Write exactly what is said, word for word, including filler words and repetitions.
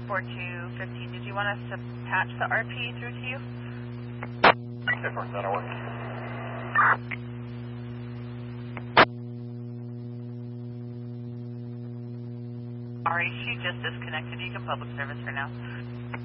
four two fifteen, did you want us to patch the R P through to you? Sure, that'll work. Alright, she just disconnected. You can public service her now.